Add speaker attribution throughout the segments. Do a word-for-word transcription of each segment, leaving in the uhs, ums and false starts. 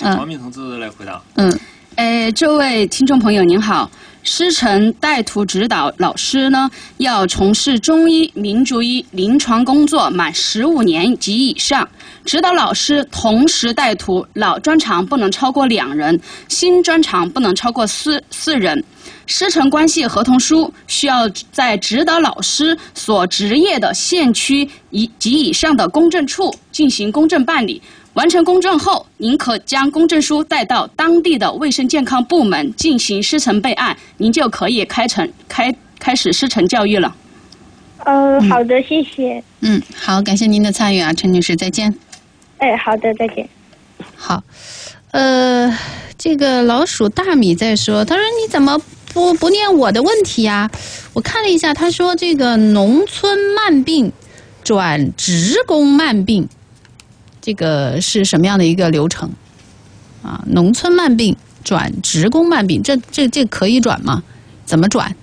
Speaker 1: 请王敏同志来回答。
Speaker 2: 嗯，呃，这位听众朋友您好。师承带徒指导老师呢，要从事中医、民族医临床工作满十五年及以上。指导老师同时带徒，老专长不能超过两人，新专长不能超过四四人。师承关系合同书需要在指导老师所执业的县区以及以上的公证处进行公证办理。完成公证后，您可将公证书带到当地的卫生健康部门进行师承备案，您就可以开成开开始师承教育了。
Speaker 3: 嗯、呃，好的，谢谢。
Speaker 2: 嗯，好，感谢您的参与啊，陈女士，再见。
Speaker 3: 哎，好的，再见。
Speaker 2: 好，呃，这个老鼠大米在说，他说你怎么不不念我的问题呀？我看了一下，他说这个农村慢病转职工慢病。这个是什么样的一个流程啊？农村慢病转职工慢病，这这这可以转吗？怎么转？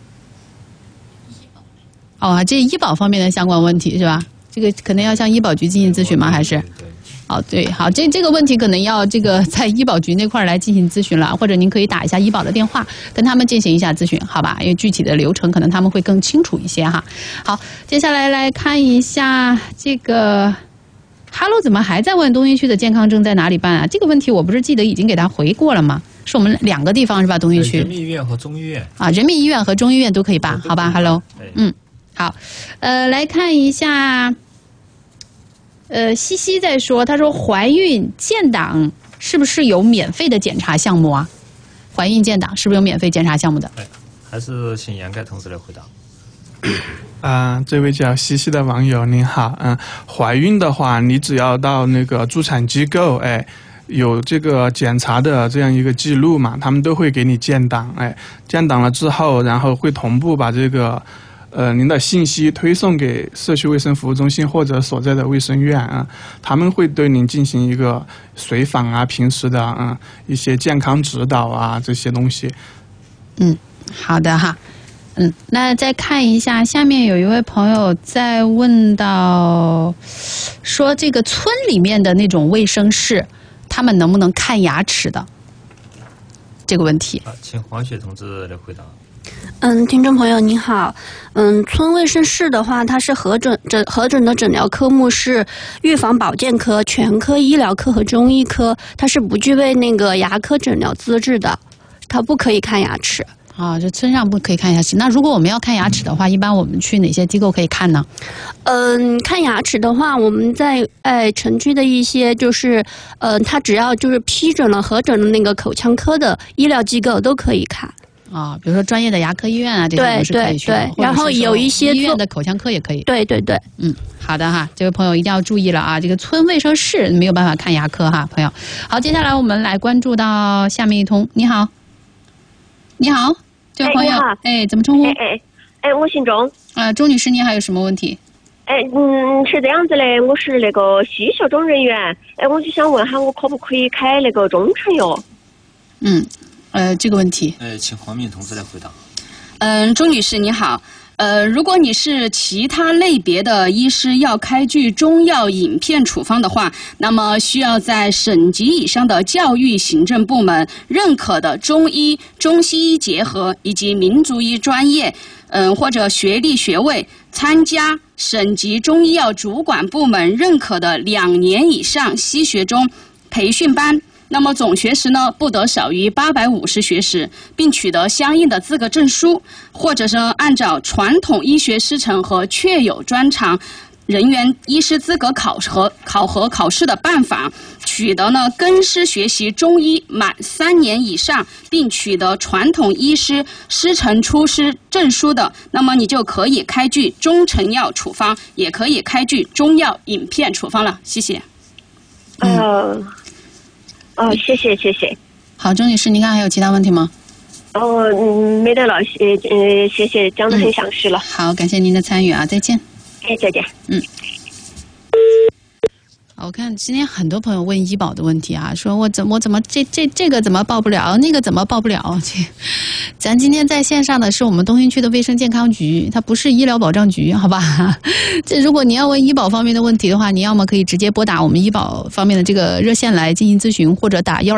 Speaker 2: 哦，这医保方面的相关问题是吧？这个可能要向医保局进行咨询吗？还是？哦，对，好，这这个问题可能要这个在医保局那块来进行咨询了，或者您可以打一下医保的电话，跟他们进行一下咨询，好吧？因为具体的流程可能他们会更清楚一些哈。好，接下来来看一下这个。哈喽，怎么还在问东西区的健康证在哪里办啊？这个问题我不是记得已经给他回过了吗？是我们两个地方是吧？东西区
Speaker 1: 人民医院和中医院
Speaker 2: 啊，人民医院和中医院都可以办，好吧？哈喽，嗯，好，呃，来看一下，呃，西西在说，他说怀孕建档是不是有免费的检查项目啊？怀孕建档是不是有免费检查项目的？
Speaker 1: 哎，还是请杨盖同志来回答。
Speaker 4: 嗯、呃，这位叫西西的网友您好，嗯，怀孕的话，你只要到那个助产机构，哎，有这个检查的这样一个记录嘛，他们都会给你建档，哎，建档了之后，然后会同步把这个，呃，您的信息推送给社区卫生服务中心或者所在的卫生院啊，他们会对您进行一个随访啊，平时的嗯一些健康指导啊这些东西。
Speaker 2: 嗯，好的哈。嗯，那再看一下，下面有一位朋友在问到，说这个村里面的那种卫生室，他们能不能看牙齿的这个问题？
Speaker 1: 啊，请黄雪同志来回答。
Speaker 5: 嗯，听众朋友您好，嗯，村卫生室的话，它是核准诊核准的诊疗科目是预防保健科、全科医疗科和中医科，它是不具备那个牙科诊疗资质的，它不可以看牙齿。
Speaker 2: 啊，这村上不可以看牙齿。那如果我们要看牙齿的话，一般我们去哪些机构可以看呢？
Speaker 5: 嗯，看牙齿的话，我们在哎城区的一些就是，呃，它只要就是批准了核准的那个口腔科的医疗机构都可以看。
Speaker 2: 啊，比如说专业的牙科医院啊，这些我们是可以去的。
Speaker 5: 对对对，然后有一些
Speaker 2: 医院的口腔科也可以。
Speaker 5: 对对对，
Speaker 2: 嗯，好的哈，这位朋友一定要注意了啊，这个村卫生室没有办法看牙科哈，朋友。好，接下来我们来关注到下面一通。你好，你好。这位朋友，哎，怎么称呼？
Speaker 3: 哎哎哎，我姓钟。
Speaker 2: 啊，钟女士，你还有什么问题？
Speaker 3: 哎，嗯，是这样子的，我是那个西校中人员，哎，我就想问下，我可不可以开那个中成药？
Speaker 2: 嗯，呃，这个问题，
Speaker 1: 呃，请黄敏同志来回答。
Speaker 2: 嗯，钟女士你好。呃，如果你是其他类别的医师要开具中药饮片处方的话，那么需要在省级以上的教育行政部门认可的中医、中西医结合以及民族医专业，嗯、呃，或者学历学位，参加省级中医药主管部门认可的两年以上西学中培训班。那么总学时呢，不得少于八百五十学时，并取得相应的资格证书，或者是按照传统医学师承和确有专长人员医师资格考核考核考试的办法，取得呢根师学习中医满三年以上，并取得传统医师师承出师证书的，那么你就可以开具中成药处方，也可以开具中药饮片处方了。谢谢。
Speaker 3: 嗯。呃哦，谢谢谢谢。
Speaker 2: 好，钟女士，您看还有其他问题吗？
Speaker 3: 哦，嗯，没得了，呃呃，谢谢，讲得很详实了、嗯。
Speaker 2: 好，感谢您的参与啊，再见。
Speaker 3: 哎，再见。
Speaker 2: 嗯。我看今天很多朋友问医保的问题啊，说我怎我怎么这这这个怎么报不了，那个怎么报不了？这，咱今天在线上的是我们东兴区的卫生健康局，它不是医疗保障局，好吧？这如果你要问医保方面的问题的话，你要么可以直接拨打我们医保方面的这个热线来进行咨询，或者打幺。